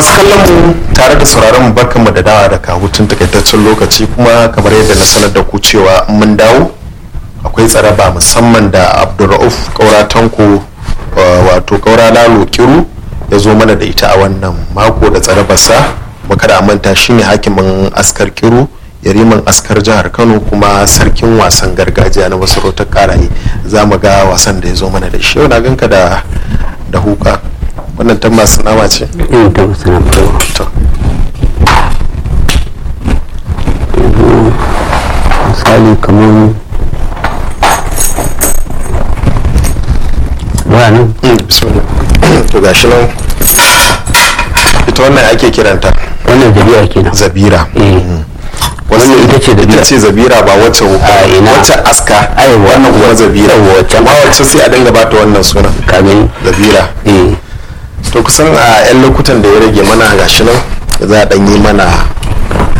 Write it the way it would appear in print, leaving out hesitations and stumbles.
masu kallon mu tare da sauraron mu barkanmu da dawa daga hutun takaitaccen lokaci, kuma kamar yadda na sanar da ku cewa mun dawo akwai tsaraba musamman da Abdulrauf Kaura Tanko wato Kaura Lalo Kiru ya zo mana da ita a wannan mako da tsarabarsa. Kada a manta shine hakimin askar Kiru, yariman askar jihar Kano, kuma sarkin wasan gargajiya na masarautar Karaye. Za mu ga wasan da ya zo mana da shi. Yau na ganka da huka. Wannan ta masu nama ce? ta masu nama. Misali kamar wani bismillah. To gashi nan ita wannan ake kiranta wannan zabira kenan. Zabira. Wannan ita ce zabira ba wacce wacce aska. Wannan kuma zabira. Ma wacce sai a dinga bata wannan suna. Kamin zabira. To kusan a 'yan lokutan da ya rage mana gashi nan za a ɗanyi mana